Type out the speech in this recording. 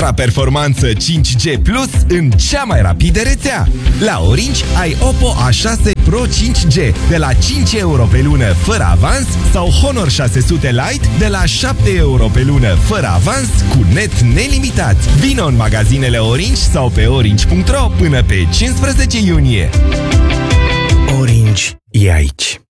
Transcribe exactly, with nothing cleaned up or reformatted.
ultra-performanță cinci G Plus în cea mai rapidă rețea. La Orange ai Oppo A șase Pro cinci G de la cinci euro pe lună fără avans sau Honor șase sute Lite de la șapte euro pe lună fără avans cu net nelimitat. Vino în magazinele Orange sau pe orange punct ro până pe cincisprezece iunie. Orange e aici.